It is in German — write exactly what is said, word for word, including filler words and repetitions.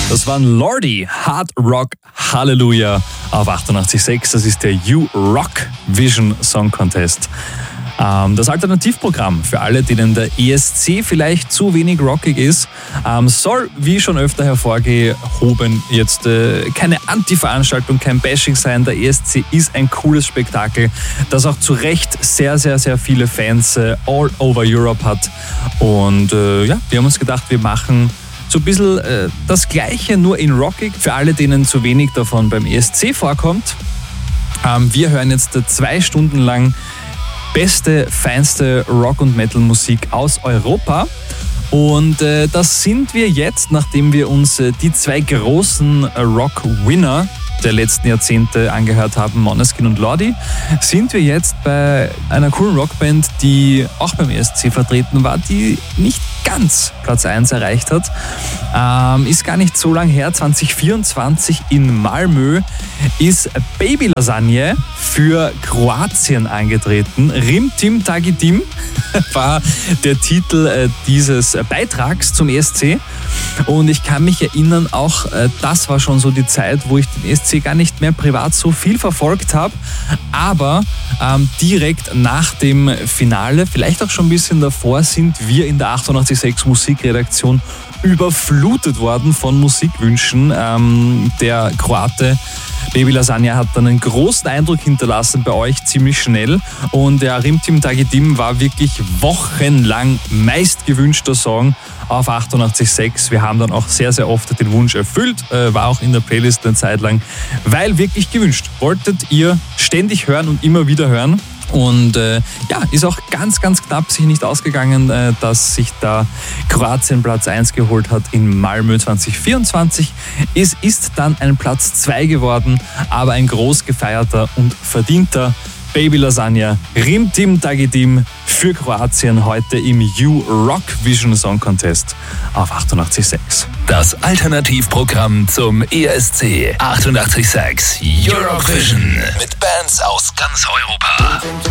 Das waren Lordi, Hard Rock Hallelujah auf achtundachtzig Komma sechs. Das ist der You Rock Vision Song Contest. Ähm, das Alternativprogramm für alle, denen der E S C vielleicht zu wenig rockig ist, ähm, soll, wie schon öfter hervorgehoben, jetzt äh, keine Anti-Veranstaltung, kein Bashing sein. Der E S C ist ein cooles Spektakel, das auch zu Recht sehr, sehr, sehr viele Fans äh, all over Europe hat. Und äh, ja, wir haben uns gedacht, wir machen so ein bisschen äh, das Gleiche, nur in rockig, für alle, denen zu wenig davon beim E S C vorkommt. Ähm, wir hören jetzt äh, zwei Stunden lang beste, feinste Rock- und Metal-Musik aus Europa. Und äh, das sind wir jetzt, nachdem wir uns äh, die zwei großen äh, Rock-Winner der letzten Jahrzehnte angehört haben, Måneskin und Lordi, sind wir jetzt bei einer coolen Rockband, die auch beim E S C vertreten war, die nicht ganz Platz eins erreicht hat. Ähm, ist gar nicht so lang her, zwanzig vierundzwanzig in Malmö ist Baby Lasagne für Kroatien angetreten. Rim Tim Tagi Tim war der Titel äh, dieses äh, Beitrags zum E S C. Und ich kann mich erinnern, auch äh, das war schon so die Zeit, wo ich den E S C gar nicht mehr privat so viel verfolgt habe. Aber ähm, direkt nach dem Finale, vielleicht auch schon ein bisschen davor, sind wir in der achtundachtzig Komma sechs Musikredaktion überflutet worden von Musikwünschen. Ähm, der Kroate Baby Lasagne hat dann einen großen Eindruck hinterlassen bei euch ziemlich schnell. Und der Rim Tim Tagi Tim war wirklich wochenlang meistgewünschter Song auf achtundachtzig Komma sechs. Wir haben dann auch sehr, sehr oft den Wunsch erfüllt, äh, war auch in der Playlist eine Zeit lang, weil wirklich gewünscht. Wolltet ihr ständig hören und immer wieder hören. Und äh, ja, ist auch ganz, ganz knapp sich nicht ausgegangen, äh, dass sich da Kroatien Platz eins geholt hat in Malmö zwanzig vierundzwanzig. Es ist dann ein Platz zwei geworden, aber ein groß gefeierter und verdienter Baby Lasagne, Rim Tim Tagi Tim für Kroatien heute im You Rock Vision Song Contest auf achtundachtzig Komma sechs. Das Alternativprogramm zum E S C. achtundachtzig Komma sechs Eurovision mit Bands aus ganz Europa.